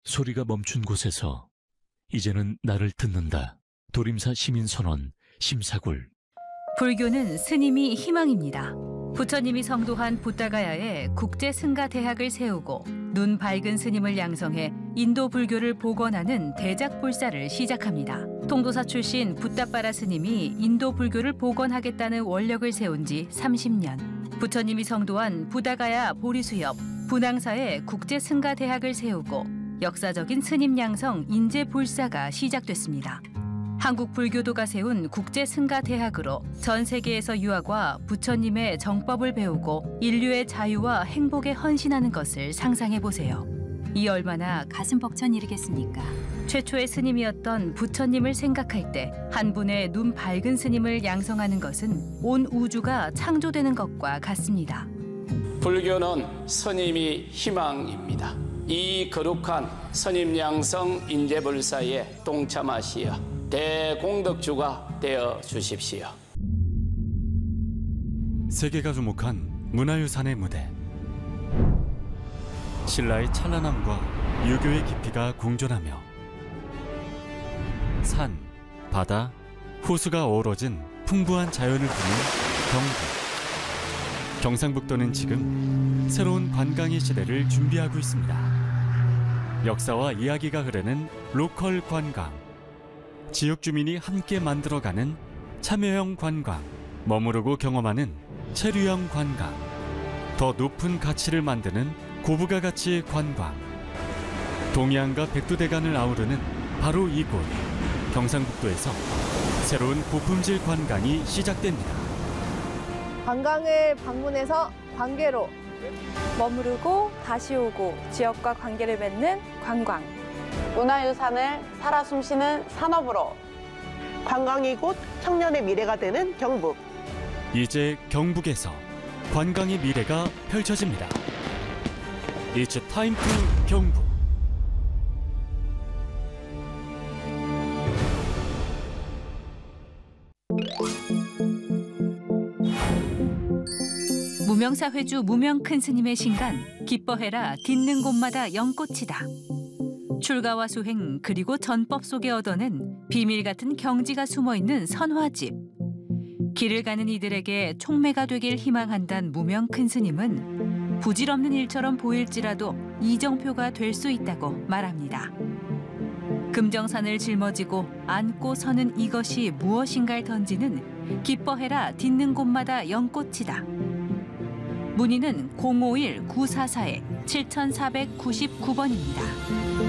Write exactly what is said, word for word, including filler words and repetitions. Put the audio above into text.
소리가 멈춘 곳에서 이제는 나를 듣는다. 도림사 시민선언 심사굴. 불교는 스님이 희망입니다. 부처님이 성도한 부다가야에 국제승가대학을 세우고 눈 밝은 스님을 양성해 인도 불교를 복원하는 대작불사를 시작합니다. 통도사 출신 붓다빠라 스님이 인도 불교를 복원하겠다는 원력을 세운 지 삼십 년. 부처님이 성도한 부다가야 보리수협, 분황사에 국제승가대학을 세우고 역사적인 스님 양성 인재불사가 시작됐습니다. 한국 불교도가 세운 국제승가대학으로 전 세계에서 유학과 부처님의 정법을 배우고 인류의 자유와 행복에 헌신하는 것을 상상해보세요. 이 얼마나 가슴 벅찬 일이겠습니까? 최초의 스님이었던 부처님을 생각할 때 한 분의 눈 밝은 스님을 양성하는 것은 온 우주가 창조되는 것과 같습니다. 불교는 스님이 희망입니다. 이 거룩한 스님 양성 인재불사에 동참하시어 대공덕주가 되어 주십시오. 세계가 주목한 문화유산의 무대. 신라의 찬란함과 유교의 깊이가 공존하며 산, 바다, 호수가 어우러진 풍부한 자연을 부는 경북. 경상북도는 지금 새로운 관광의 시대를 준비하고 있습니다. 역사와 이야기가 흐르는 로컬 관광. 지역 주민이 함께 만들어가는 참여형 관광, 머무르고 경험하는 체류형 관광, 더 높은 가치를 만드는 고부가 가치 관광. 동해안과 백두대간을 아우르는 바로 이곳, 경상북도에서 새로운 고품질 관광이 시작됩니다. 관광을 방문해서 관계로 머무르고 다시 오고 지역과 관계를 맺는 관광. 문화유산을 살아 숨쉬는 산업으로 관광이 곧 청년의 미래가 되는 경북. 이제 경북에서 관광의 미래가 펼쳐집니다. It's time to 경북. 무명사회주 무명 큰 스님의 신간 기뻐해라 딛는 곳마다 연꽃이다. 출가와 수행 그리고 전법 속에 얻어낸 비밀 같은 경지가 숨어있는 선화집. 길을 가는 이들에게 촉매가 되길 희망한단 무명 큰 스님은 부질없는 일처럼 보일지라도 이정표가 될 수 있다고 말합니다. 금정산을 짊어지고 안고 서는 이것이 무엇인가를 던지는 기뻐해라 딛는 곳마다 연꽃이다. 문의는 공오일 구사사 칠사구구 번입니다.